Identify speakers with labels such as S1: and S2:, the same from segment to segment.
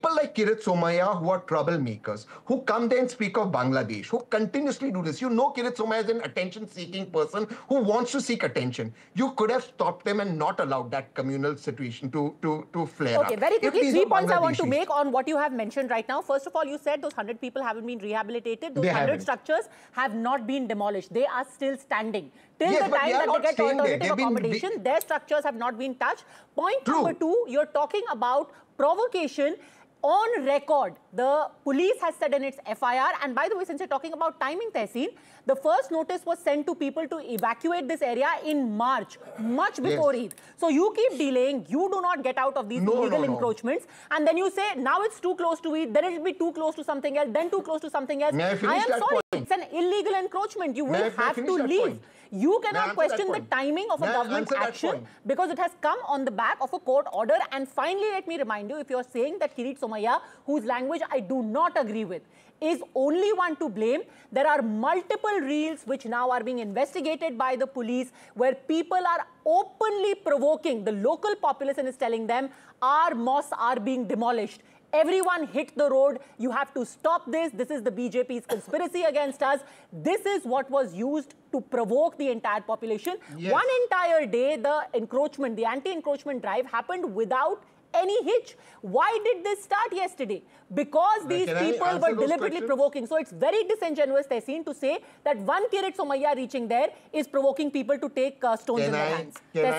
S1: people like Kirit Somaiya who are troublemakers, who come there and speak of Bangladesh, who continuously do this. You know Kirit Somaiya is an attention-seeking person who wants to seek attention. You could have stopped them and not allowed that communal situation to flare up.
S2: Okay, very quickly, 3 points I want to make on what you have mentioned right now. First of all, you said those 100 people haven't been rehabilitated. Those 100 structures have not been demolished. They are still standing. Till the time that they get alternative accommodation, their structures have not been touched. Point number 2, you're talking about provocation. On record, the police has said in its FIR, and by the way, since you're talking about timing, Tehseen, the first notice was sent to people to evacuate this area in March, much before Eid. So you keep delaying, you do not get out of these illegal encroachments, and then you say, now it's too close to Eid, then it will be too close to something else, then too close to something else. I am sorry, it's an illegal encroachment. You will have to leave. You cannot question the timing of a government action because it has come on the back of a court order. And finally, let me remind you, if you're saying that Kirit Somaiya, whose language I do not agree with, is only one to blame, there are multiple reels which now are being investigated by the police where people are openly provoking the local populace and is telling them our mosques are being demolished. Everyone hit the road. You have to stop this. This is the BJP's conspiracy against us. This is what was used to provoke the entire population. One entire day, the encroachment, the anti-encroachment drive happened without any hitch. Why did this start yesterday? Because these people were deliberately provoking. So it's very disingenuous, Tehseen, to say that one Kirit Somaiya reaching there is provoking people to take stones in their hands.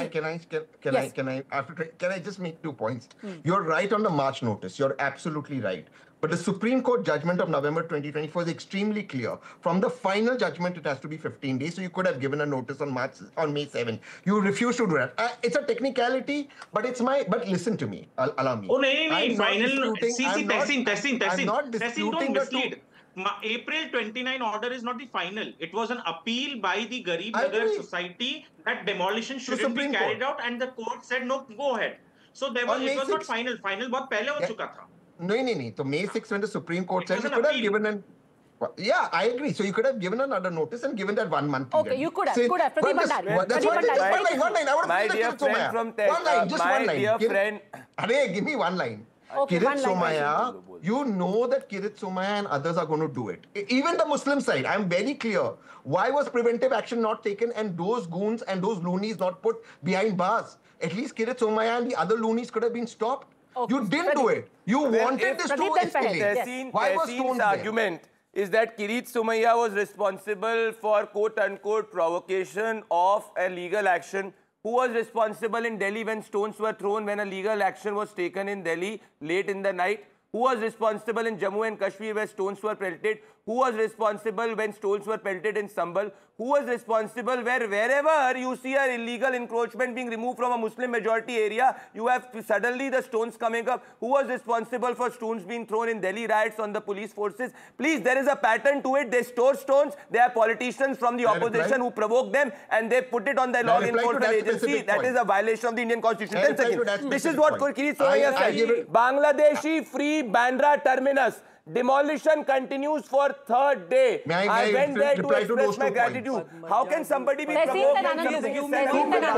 S1: Can I just make 2 points? You're right on the March notice. You're absolutely right. But the Supreme Court judgment of November 2024 is extremely clear. From the final judgment, it has to be 15 days. So you could have given a notice on May 7. You refuse to do that. It's a technicality, but it's my. But listen to me. Allow me.
S3: Oh, no, final. Testing. Don't mislead. April 29 order is not the final. It was an appeal by the Garib Nagar Society that demolition shouldn't be carried out, and the court said no, go ahead. So there was, it was not final. Final बहुत पहले हो चुका था.
S1: No. So May 6, when the Supreme Court said, you could have given an... Yeah, I agree. So you could have given another notice and given that 1 month period.
S2: Okay, you could have. Pradeep Bhandari.
S1: One line. I want
S4: my dear friend from my dear friend.
S1: Give me 1 line.
S2: Okay,
S1: Kirit Somaiya, you know that Kirit Somaiya and others are going to do it. Even the Muslim side, I'm very clear. Why was preventive action not taken and those goons and those loonies not put behind bars? At least Kirit Somaiya and the other loonies could have been stopped. Okay. You didn't do it. You wanted this to escalate. Why was Stone's
S4: argument is that Kirit Somaiya was responsible for quote-unquote provocation of a legal action. Who was responsible in Delhi when stones were thrown, when a legal action was taken in Delhi late in the night? Who was responsible in Jammu and Kashmir where stones were pelted? Who was responsible when stones were pelted in Sambal? Who was responsible wherever you see an illegal encroachment being removed from a Muslim majority area, you have suddenly the stones coming up? Who was responsible for stones being thrown in Delhi riots on the police forces? Please, there is a pattern to it. They store stones. There are politicians from the opposition who provoke them and they put it on the law enforcement agency. That is a violation of the Indian Constitution. 10 seconds. This is what Kirit Somaiya said. Bangladeshi free Bandra terminus. Demolition continues for 3rd day. I went there to express my gratitude. How can somebody be provoked when something is said?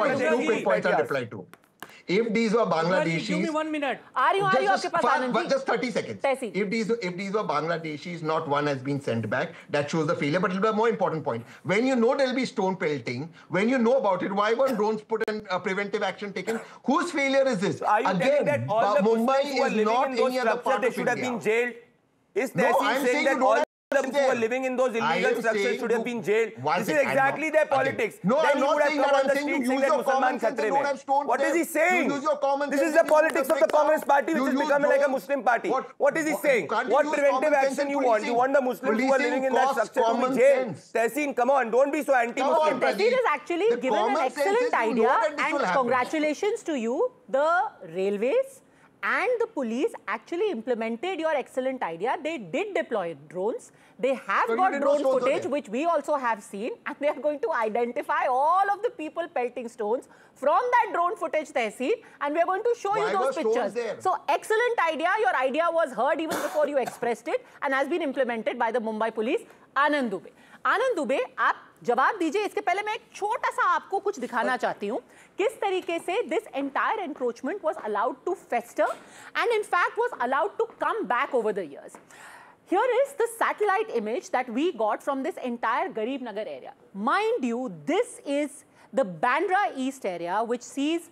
S1: 2 quick points I'll reply to. If these were Bangladeshis...
S2: Give me 1 minute. Are you
S1: just 30 seconds. If these were Bangladeshis, not one has been sent back. That shows the failure. But it will be a more important point. When you know there will be stone pelting, when you know about it, why weren't drones put in preventive action taken? Whose failure is this?
S4: Are you telling that all the
S1: Mumbai
S4: who are living in those structures should have been jailed? Is Tehseen saying that all the people who are living in those illegal structures should have been jailed? This is exactly their politics.
S1: No,
S4: then
S1: I'm not saying that. I'm saying you use your common sense and don't have stones.
S4: What is he saying?
S1: You use your common sense.
S4: This is the politics of the Communist Party, which is becoming like a Muslim party. What is he saying? What preventive action you want? You want the Muslims who are living in that structure to be jailed? Tehseen, come on, don't be so anti-Muslim.
S2: Tehseen has actually given an excellent idea, and congratulations to you, the railways and the police actually implemented your excellent idea. They did deploy drones. They have got drone footage, which we also have seen, and they are going to identify all of the people pelting stones from that drone footage, Tehseen, and we are going to show you those pictures. So, excellent idea. Your idea was heard even before you expressed it and has been implemented by the Mumbai police. Anand Dubey. आनंद दुबे, आप जवाब दीजिए। इसके पहले मैं एक छोटा सा आपको कुछ दिखाना चाहती हूँ किस तरीके से this entire encroachment was allowed to फेस्टर and in fact was allowed to come back over the years. Here is the satellite image that we got from this entire Garib Nagar area. Mind you, this is the Bandra East area, which sees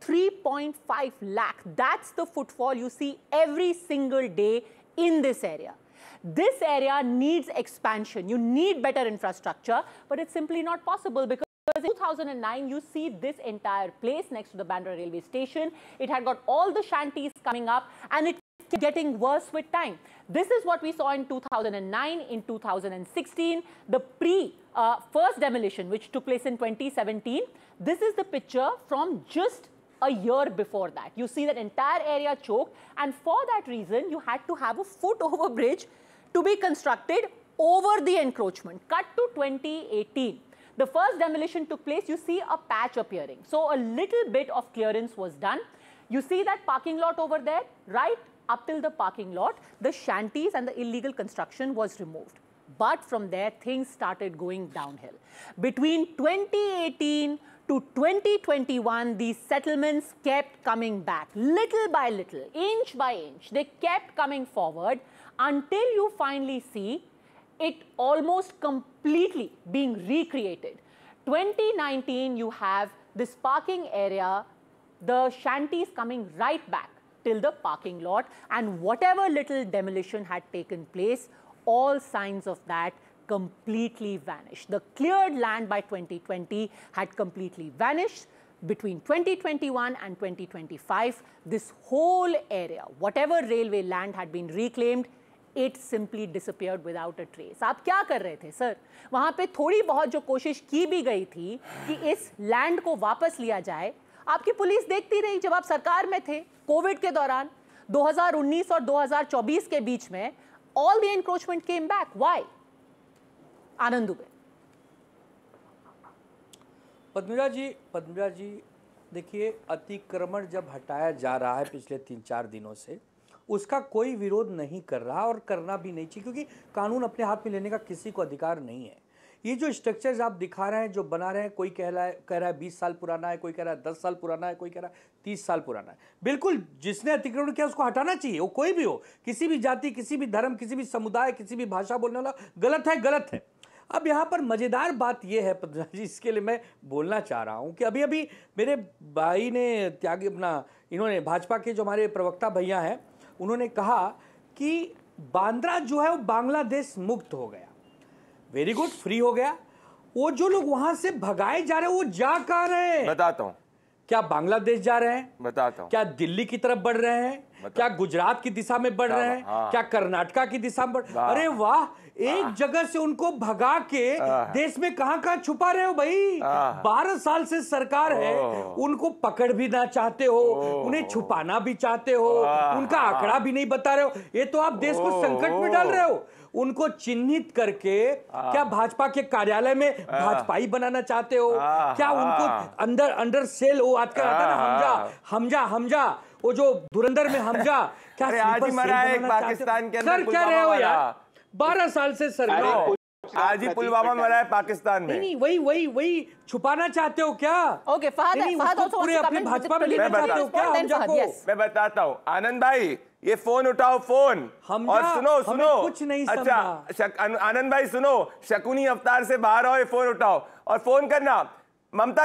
S2: 3.5 lakh. That's the footfall you see every single day in this area. This area needs expansion. You need better infrastructure, but it's simply not possible because in 2009, you see this entire place next to the Bandra railway station. It had got all the shanties coming up and it kept getting worse with time. This is what we saw in 2009, in 2016, the first demolition which took place in 2017. This is the picture from just a year before that. You see that entire area choked, and for that reason, you had to have a foot-over bridge to be constructed over the encroachment. Cut to 2018. The first demolition took place, you see a patch appearing. So a little bit of clearance was done. You see that parking lot over there, right up till the parking lot, the shanties and the illegal construction was removed. But from there, things started going downhill. Between 2018 to 2021, these settlements kept coming back, little by little, inch by inch. They kept coming forward until you finally see it almost completely being recreated. 2019, you have this parking area, the shanties coming right back till the parking lot, and whatever little demolition had taken place, all signs of that completely vanished. The cleared land by 2020 had completely vanished. Between 2021 and 2025, this whole area, whatever railway land had been reclaimed, it simply disappeared without a trace. आप क्या कर रहे थे sir? वहाँ पे थोड़ी बहुत जो कोशिश की भी गई थी कि इस लैंड को वापस लिया जाए, आपकी पुलिस देखती रही जब आप सरकार में थे। कोविड के दौरान 2019 और 2024 के बीच में all the encroachment came back. Why? आनंद दुबे।
S5: पद्मजा जी देखिए, अतिक्रमण जब हटाया जा रहा है पिछले 3-4 दिनों से, उसका कोई विरोध नहीं कर रहा और करना भी नहीं चाहिए, क्योंकि कानून अपने हाथ में लेने का किसी को अधिकार नहीं है। ये जो स्ट्रक्चर्स आप दिखा रहे हैं, जो बना रहे हैं, कोई कह रहा है 20 साल पुराना है, कोई कह रहा है 10 साल पुराना है, कोई कह रहा है 30 साल पुराना है। बिल्कुल, जिसने अतिक्रमण किया उसको हटाना चाहिए, वो कोई भी हो, किसी भी जाति, किसी भी धर्म, किसी भी समुदाय, किसी भी भाषा बोलने वाला, गलत है, गलत है। अब यहाँ पर मजेदार बात यह है पद्मजा जी, इसके लिए मैं बोलना चाह रहा हूँ कि अभी अभी मेरे भाई ने इन्होंने भाजपा के जो हमारे प्रवक्ता भैया हैं, उन्होंने कहा कि बांद्रा जो है वो बांग्लादेश मुक्त हो गया। वेरी गुड, फ्री हो गया। वो जो लोग वहां से भगाए जा रहे हैं, वो जा कहाँ रहे हैं?
S4: बताता हूं।
S5: क्या बांग्लादेश जा रहे हैं?
S4: बताता हूं।
S5: क्या दिल्ली की तरफ बढ़ रहे हैं? क्या गुजरात की दिशा में बढ़ रहे हैं? क्या कर्नाटका की दिशा में बढ़? अरे वाह, एक जगह से उनको भगा के देश में कहां छुपा रहे हो भाई? 12 साल से सरकार है, उनको पकड़ भी ना चाहते हो, उन्हें छुपाना भी चाहते हो, उनका आंकड़ा भी नहीं बता रहे हो। ये तो आप देश को संकट में डाल रहे हो। उनको चिन्हित करके क्या भाजपा के कार्यालय में भाजपाई बनाना चाहते हो? क्या उनको अंडर सेल, वो आजकल आता है ना हमजा, वो जो धुरंधर में हमजा, क्या
S4: आज ही मरा है पाकिस्तान के अंदर?
S5: क्या रहे हो यार? 12 साल से सरकार,
S4: आज ही पुलवामा मरा है पाकिस्तान में।
S5: नहीं, वही छुपाना चाहते हो क्या?
S2: ओके, फहद
S5: पूरे अपने भाजपा में लेना चाहते हो क्या हमजा को?
S4: मैं बताता हूँ आनंद भाई, ये फोन उठाओ, फोन, और सुनो
S5: कुछ नहीं।
S4: अच्छा आनंद भाई सुनो, शकुनी अवतार से बाहर आओ, ये फोन उठाओ और फोन करना। ममता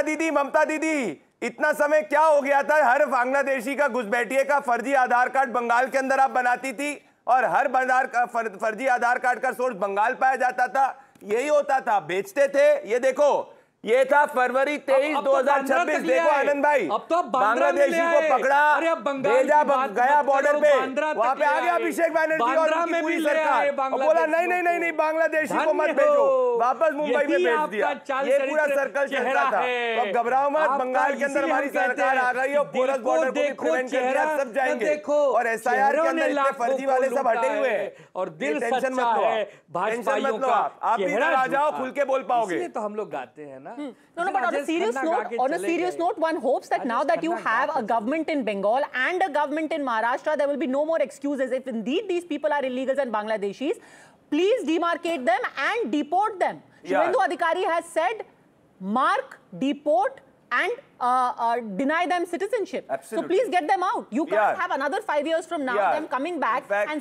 S4: दीदी, इतना समय क्या हो गया था? हर बांग्लादेशी का घुसपैठिए का फर्जी आधार कार्ड बंगाल के अंदर आप बनाती थी, और हर फर्जी आधार कार्ड का सोर्स बंगाल पाया जाता था। यही होता था, बेचते थे। ये देखो, ये था फरवरी 23, 2026। देखो आनंद भाई,
S5: अब तो
S4: बांग्लादेशी को पकड़ा, भेजा गया बॉर्डर पे, वहां पे आ गया अभिषेक बैनर्जी और उनकी पूरी सरकार, और बोला नहीं बांग्लादेशी को मत भेजो, वापस मुंबई में भेज दिया। ये पूरा सर्कल चलता था। तो घबराओ मत, बंगाल के अंदर हमारी सरकार आ गई है, पोरस बॉर्डर को प्रिवेंट कर दिया, सब जाएंगे। और SIR के अंदर इतने फर्जी वाले सब हटे हुए हैं,
S5: और दिल
S4: टेंशन मत लो आप भी आ जाओ, खुल के बोल पाओगे।
S5: तो हम लोग गाते हैं ना।
S2: No, but on a serious note, one hopes that now that you have a government in Bengal and a government in Maharashtra, there will be no more excuses. If indeed these people are illegals and Bangladeshis, please demarcate them and deport them. Shubhendu Adhikari has said, mark, deport, and deny them citizenship.
S4: Absolutely.
S2: So please get them out. You can't have another 5 years from now them coming back and